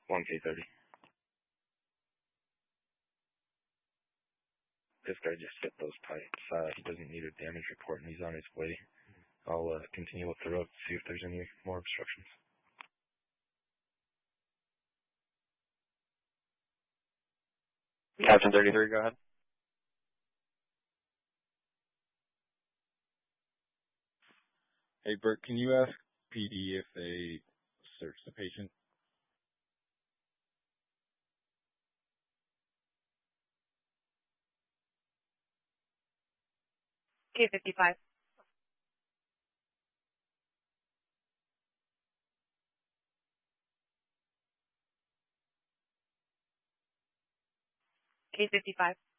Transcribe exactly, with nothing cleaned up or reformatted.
one K thirty. This guy just hit those pipes. Uh, he doesn't need a damage report, and he's on his way. I'll uh, continue with the road, see if there's any more obstructions. Captain thirty-three, go ahead. Hey, Bert, can you ask P D if they searched the patient? K fifty-five. K fifty-five.